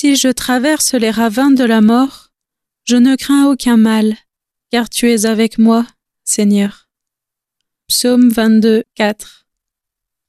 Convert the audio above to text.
Si je traverse les ravins de la mort, je ne crains aucun mal, car tu es avec moi, Seigneur. Psaume 22, 4.